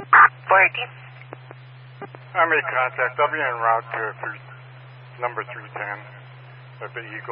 418. I made contact. I'll be en route to number 310 at the Eagle.